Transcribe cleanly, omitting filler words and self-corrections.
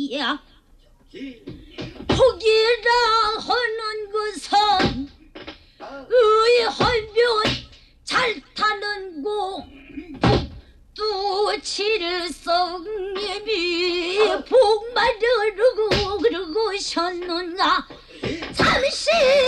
이야 포기라 하는 것은 의헐면 잘 타는 고 칠성님이 복마르르고 그러셨는가 잠시